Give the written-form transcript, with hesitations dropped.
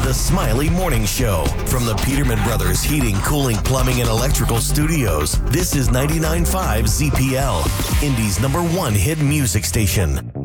The Smiley Morning Show from the Peterman Brothers Heating, Cooling, Plumbing, and Electrical Studios. This is 99.5 ZPL, Indy's #1 hit music station.